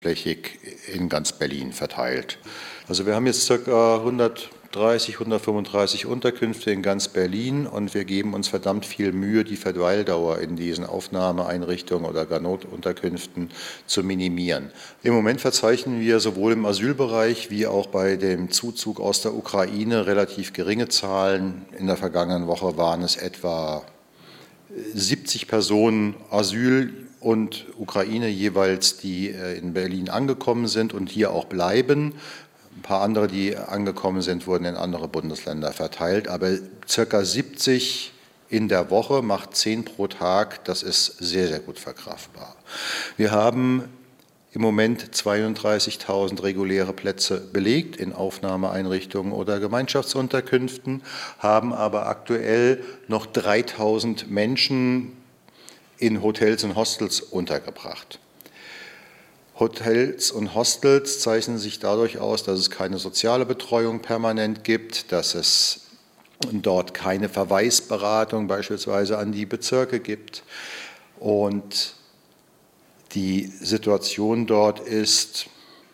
flächig in ganz Berlin verteilt. Also wir haben jetzt ca. 135 Unterkünfte in ganz Berlin und wir geben uns verdammt viel Mühe, die Verweildauer in diesen Aufnahmeeinrichtungen oder gar Notunterkünften zu minimieren. Im Moment verzeichnen wir sowohl im Asylbereich wie auch bei dem Zuzug aus der Ukraine relativ geringe Zahlen. In der vergangenen Woche waren es etwa 70 Personen Asyl und Ukraine jeweils, die in Berlin angekommen sind und hier auch bleiben. Ein paar andere, die angekommen sind, wurden in andere Bundesländer verteilt. Aber ca. 70 in der Woche macht 10 pro Tag. Das ist sehr, sehr gut verkraftbar. Wir haben im Moment 32.000 reguläre Plätze belegt in Aufnahmeeinrichtungen oder Gemeinschaftsunterkünften, haben aber aktuell noch 3.000 Menschen in Hotels und Hostels untergebracht. Hotels und Hostels zeichnen sich dadurch aus, dass es keine soziale Betreuung permanent gibt, dass es dort keine Verweisberatung beispielsweise an die Bezirke gibt. Und die Situation dort ist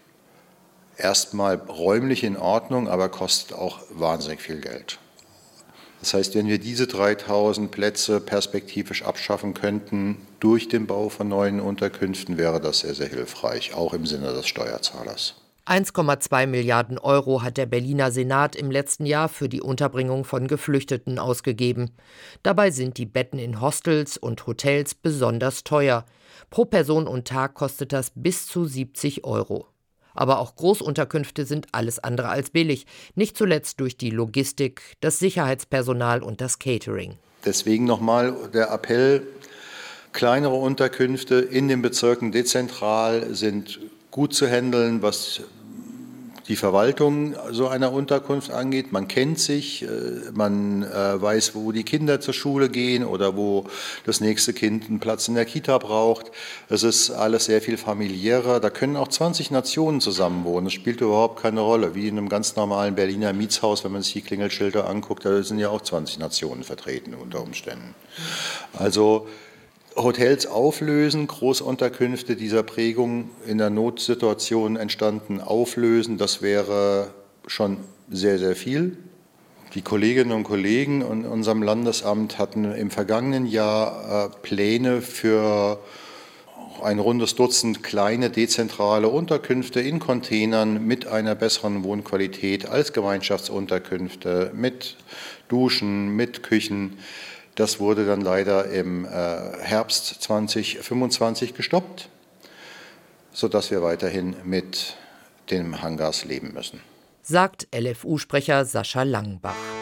erstmal räumlich in Ordnung, aber kostet auch wahnsinnig viel Geld. Das heißt, wenn wir diese 3.000 Plätze perspektivisch abschaffen könnten durch den Bau von neuen Unterkünften, wäre das sehr, sehr hilfreich, auch im Sinne des Steuerzahlers. 1,2 Milliarden Euro hat der Berliner Senat im letzten Jahr für die Unterbringung von Geflüchteten ausgegeben. Dabei sind die Betten in Hostels und Hotels besonders teuer. Pro Person und Tag kostet das bis zu 70 Euro. Aber auch Großunterkünfte sind alles andere als billig, nicht zuletzt durch die Logistik, das Sicherheitspersonal und das Catering. Deswegen nochmal der Appell, kleinere Unterkünfte in den Bezirken dezentral sind gut zu handeln, was die Verwaltung so einer Unterkunft angeht. Man kennt sich, man weiß, wo die Kinder zur Schule gehen oder wo das nächste Kind einen Platz in der Kita braucht. Es ist alles sehr viel familiärer. Da können auch 20 Nationen zusammenwohnen. Das spielt überhaupt keine Rolle. Wie in einem ganz normalen Berliner Mietshaus, wenn man sich die Klingelschilder anguckt, da sind ja auch 20 Nationen vertreten unter Umständen. Also Hotels auflösen, Großunterkünfte dieser Prägung in der Notsituation entstanden auflösen, das wäre schon sehr, sehr viel. Die Kolleginnen und Kollegen in unserem Landesamt hatten im vergangenen Jahr Pläne für ein rundes Dutzend kleine dezentrale Unterkünfte in Containern mit einer besseren Wohnqualität als Gemeinschaftsunterkünfte, mit Duschen, mit Küchen. Das wurde dann leider im Herbst 2025 gestoppt, sodass wir weiterhin mit den Hangars leben müssen. Sagt LFU-Sprecher Sascha Langenbach.